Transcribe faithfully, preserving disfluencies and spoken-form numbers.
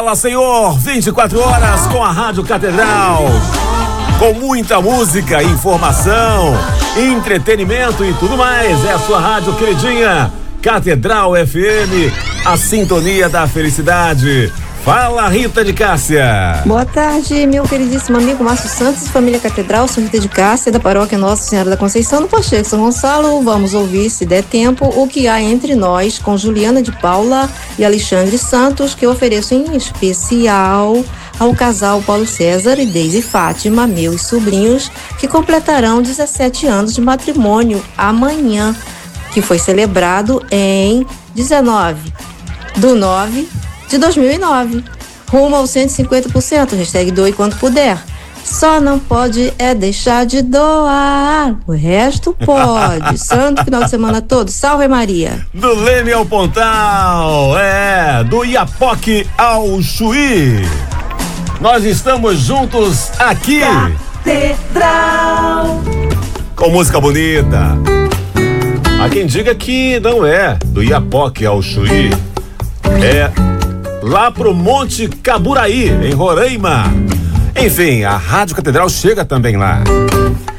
Fala, Senhor, vinte e quatro horas com a Rádio Catedral. Com muita música, informação, entretenimento e tudo mais. É a sua rádio queridinha, Catedral F M, a sintonia da felicidade. Fala, Rita de Cássia. Boa tarde, meu queridíssimo amigo Márcio Santos, família Catedral. Sou Rita de Cássia, da paróquia Nossa Senhora da Conceição, no Pacheco São Gonçalo. Vamos ouvir, se der tempo, o que há entre nós, com Juliana de Paula e Alexandre Santos, que eu ofereço em especial ao casal Paulo César e Deise Fátima, meus sobrinhos, que completarão dezessete anos de matrimônio amanhã, que foi celebrado em dezenove do nove de dois mil e nove, rumo aos cento e cinquenta por cento, hashtag doe quanto puder. Só não pode é deixar de doar, o resto pode. Santo final de semana todo, salve Maria. Do Leme ao Pontal, é, do Iapoque ao Chuí. Nós estamos juntos aqui. Catedral. Com música bonita. Há quem diga que não é do Iapoque ao Chuí. É lá pro Monte Caburaí, em Roraima. Enfim, a Rádio Catedral chega também lá.